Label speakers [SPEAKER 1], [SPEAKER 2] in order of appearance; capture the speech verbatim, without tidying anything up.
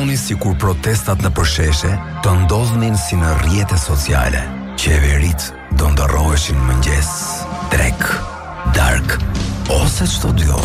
[SPEAKER 1] Mendoni si kur protestat në përsheshe të ndodhnin si në rrjete sociale. Qeverit do ndërroheshin mëngjes.